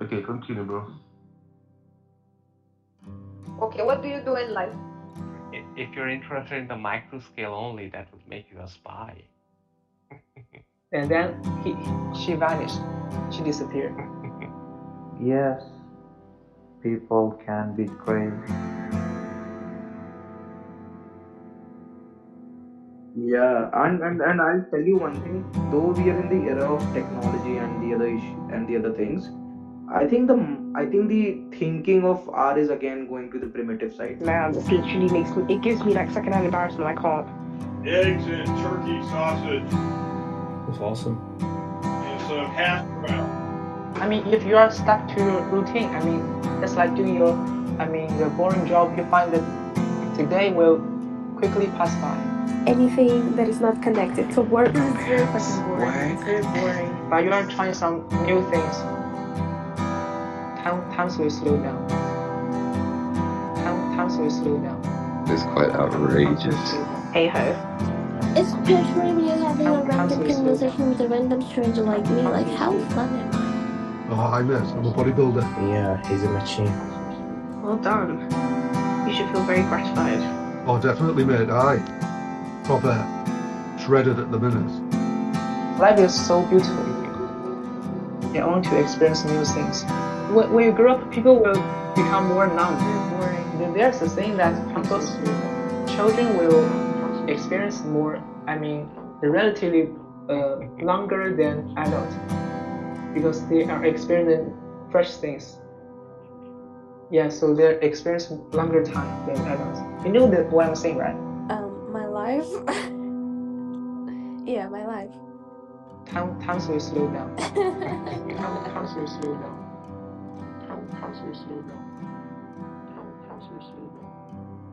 Okay, continue, bro. Okay, what do you do in life? If you're interested in the micro scale only, that would make you a spy. And then she vanished. She disappeared. Yes, people can be crazy. Yeah, and I'll tell you one thing. Though we are in the era of technology and the other and the other things, I think the thinking of R is again going to the primitive side. Man, this literally it gives me like secondhand embarrassment. I can't. Eggs and turkey sausage That's awesome. and some hash brown. I mean, if you are stuck to your routine, I mean, it's like doing your, the boring job. You find that today will quickly pass by. Anything that is not connected to work is very fucking boring. Work. It's very boring. But you are trying some new things. Times will slow down. Times will slow down. It's quite outrageous. Hey ho. Especially when you're having a How random to slow conversation with a random stranger like me. Like, how fun am I? Oh, hi, miss. I'm a bodybuilder. Yeah, he's a machine. Well done. You should feel very gratified. Oh, definitely, mate. Aye. Proper shredded at the minute. Life is so beautiful. You want to experience new things. When you grow up, people will become more numb. Then there's a saying that those children will experience more, relatively longer than adults because they are experiencing fresh things. Yeah, so they're experiencing longer time than adults. You know what I'm saying, right? My life? Yeah, my life. Times will slow down. Times will slow down. Times will slow down.